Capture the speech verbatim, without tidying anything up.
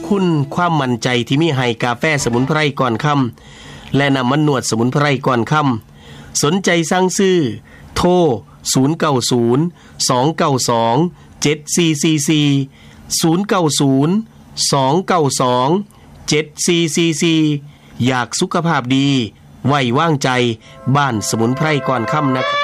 คุณความมั่นใจที่มีให้กาแฟสมุนไพรก่อนค่ำและน้ำมันนวดสมุนไพรก่อนค่ำสนใจสั่งซื้อโทรศูนย์ เก้า ศูนย์ สอง เก้า สอง เจ็ด สี่ สี่ สี่ ศูนย์ เก้า ศูนย์ สอง เก้า สอง เจ็ด สี่ สี่ สี่อยากสุขภาพดีไว้วางใจบ้านสมุนไพรก่อนค่ำนะครับ